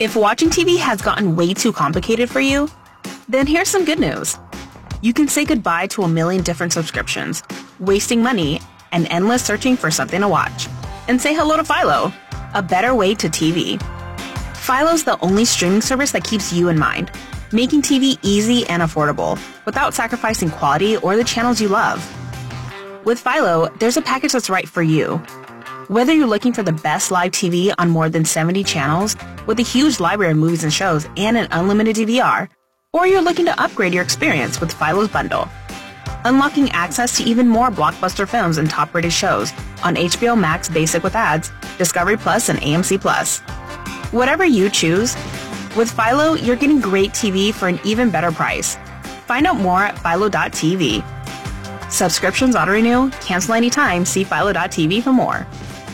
If watching TV has gotten way too complicated for you, then here's some good news. You can say goodbye to a million different subscriptions, wasting money, and endless searching for something to watch. And say hello to Philo, a better way to TV. Philo's the only streaming service that keeps you in mind, making TV easy and affordable without sacrificing quality or the channels you love. With Philo, there's a package that's right for you. Whether you're looking for the best live TV on more than 70 channels with a huge library of movies and shows and an unlimited DVR, or you're looking to upgrade your experience with Philo's bundle, unlocking access to even more blockbuster films and top-rated shows on HBO Max Basic with ads, Discovery Plus, and AMC Plus. Whatever you choose, with Philo, you're getting great TV for an even better price. Find out more at philo.tv. Subscriptions auto-renew, cancel anytime, see philo.tv for more.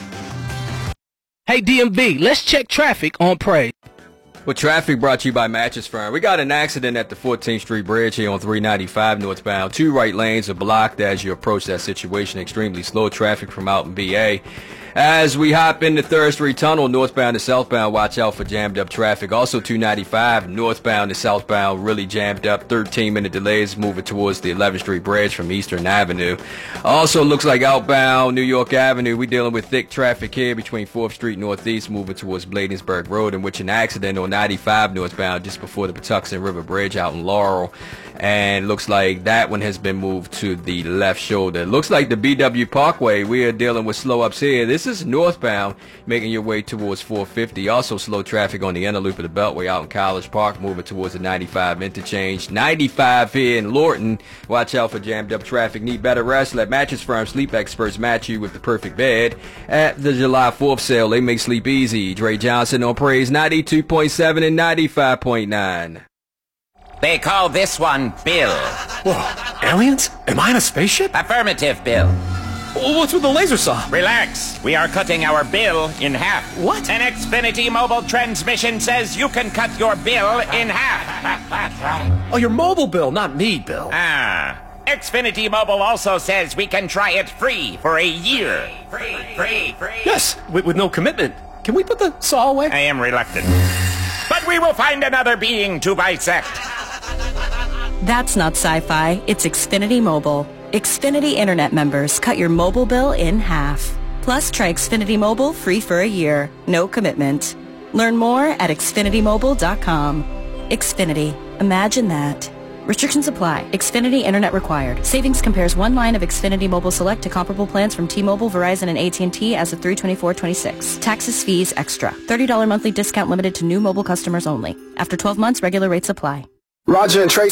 Hey DMV, let's check traffic on Praise. Well, traffic brought to you by Mattress Firm. We got an accident at the 14th Street Bridge here on 395 northbound. 2 right lanes are blocked as you approach that situation. Extremely slow traffic from out in VA. As we hop into 3rd Street Tunnel, northbound to southbound, watch out for jammed up traffic. Also 295, northbound to southbound, really jammed up. 13-minute delays moving towards the 11th Street Bridge from Eastern Avenue. Also looks like outbound New York Avenue, we dealing with thick traffic here between 4th Street Northeast, moving towards Bladensburg Road, in which an accident on 95 northbound just before the Patuxent River Bridge out in Laurel. And looks like that one has been moved to the left shoulder. Looks like the BW Parkway, we are dealing with slow ups here. This is northbound, making your way towards 450. Also slow traffic on the inner loop of the Beltway out in College Park, moving towards the 95 interchange. 95 here in Lorton. Watch out for jammed up traffic. Need better rest? Let Mattress Firm sleep experts match you with the perfect bed. At the July 4th sale, they make sleep easy. Dre Johnson on Praise 92.7 and 95.9. They call this one Bill. Whoa, aliens? Am I in a spaceship? Affirmative, Bill. What's with the laser saw? Relax. We are cutting our bill in half. What? An Xfinity mobile transmission says you can cut your bill in half. Oh, your mobile bill, not me, Bill. Xfinity Mobile also says we can try it free for a year. Free. Yes, with no commitment. Can we put the saw away? I am reluctant. But we will find another being to bisect. That's not sci-fi, it's Xfinity Mobile. Xfinity Internet members cut your mobile bill in half. Plus, try Xfinity Mobile free for a year. No commitment. Learn more at xfinitymobile.com. Xfinity. Imagine that. Restrictions apply. Xfinity Internet required. Savings compares one line of Xfinity Mobile Select to comparable plans from T-Mobile, Verizon, and AT&T as of 3/24/26. Taxes, fees, extra. $30 monthly discount limited to new mobile customers only. After 12 months, regular rates apply. Roger and Tracy.